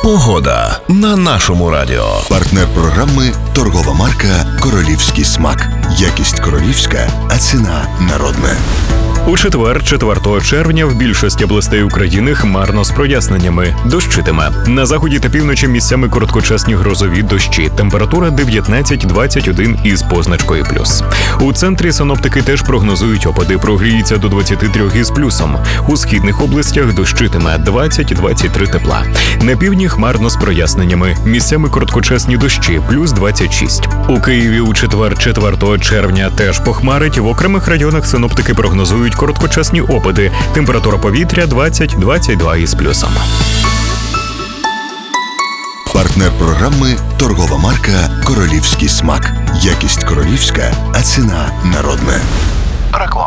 Погода на нашому радіо. Партнер програми – торгова марка «Королівський смак». Якість королівська, а ціна народна. У четвер, 4 червня, в більшості областей України хмарно з проясненнями. Дощитиме. На заході та півночі місцями короткочасні грозові дощі. Температура 19-21 із позначкою плюс. У центрі синоптики теж прогнозують опади. Прогріється до 23 із плюсом. У східних областях дощитиме 20-23 тепла. На півдні хмарно з проясненнями. Місцями короткочасні дощі плюс 26. У Києві у четвер, 4 червня, теж похмарить. В окремих районах синоптики прогнозують короткочасні опади. Температура повітря 20-22 із плюсом. Партнер програми – торгова марка «Королівський смак». Якість королівська, а ціна народна. Реклама.